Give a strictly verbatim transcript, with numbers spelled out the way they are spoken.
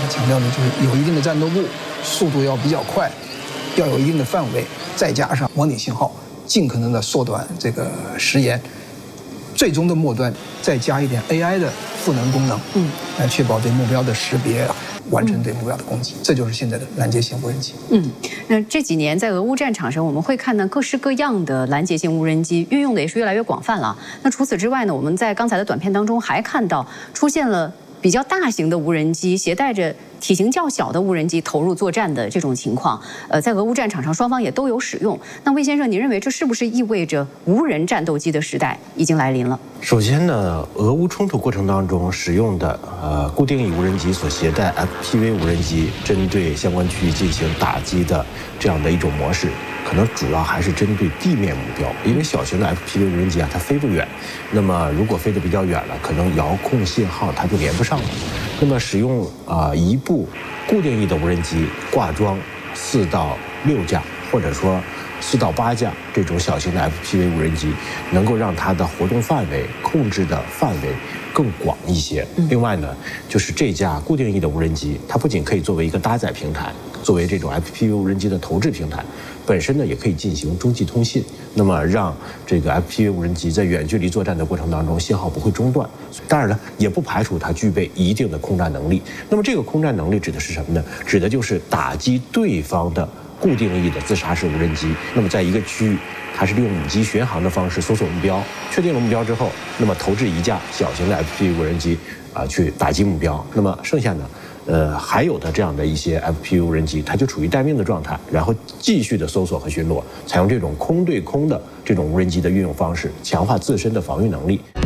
强调的就是有一定的战斗部，速度要比较快，要有一定的范围，再加上模拟信号，尽可能的缩短这个时延。最终的末端再加一点 A I 的赋能功能，嗯，来确保对目标的识别，完成对目标的攻击。这就是现在的拦截性无人机。 嗯，那这几年在俄乌战场上，我们会看到各式各样的拦截性无人机运用的也是越来越广泛了。那除此之外呢，我们在刚才的短片当中还看到出现了比较大型的无人机携带着体型较小的无人机投入作战的这种情况，呃，在俄乌战场上双方也都有使用。那魏先生，你认为这是不是意味着无人战斗机的时代已经来临了？ 首先呢，俄乌冲突过程当中使用的呃固定翼无人机所携带 F P V 无人机针对相关区域进行打击的这样的一种模式，可能主要还是针对地面目标，因为小型的 F P V 无人机啊，它飞不远，那么如果飞得比较远了，可能遥控信号它就连不上了。那么使用啊、呃、一部固定翼的无人机挂装四到六架，或者说四到八架这种小型的 F P V 无人机，能够让它的活动范围、控制的范围更广一些。另外呢，就是这架固定翼的无人机，它不仅可以作为一个搭载平台，作为这种 F P V 无人机的投掷平台，本身呢也可以进行中继通信，那么让这个 F P V 无人机在远距离作战的过程当中，信号不会中断。当然了，也不排除它具备一定的空战能力。那么这个空战能力指的是什么呢？指的就是打击对方的固定翼的自杀式无人机。那么在一个区域，它是利用母机巡航的方式搜索目标，确定了目标之后，那么投掷一架小型的 F P V 无人机啊、呃、去打击目标。那么剩下呢，呃还有的这样的一些 F P V 无人机，它就处于待命的状态，然后继续的搜索和巡逻，采用这种空对空的这种无人机的运用方式，强化自身的防御能力。